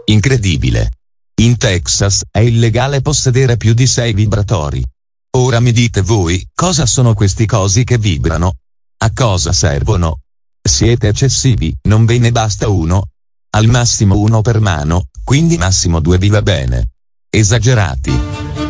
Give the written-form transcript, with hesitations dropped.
Incredibile. In Texas è illegale possedere più di 6 vibratori. Ora mi dite voi, cosa sono questi cosi che vibrano? A cosa servono? Siete eccessivi, non ve ne basta uno? Al massimo uno per mano, quindi massimo 2 vi va bene. Esagerati.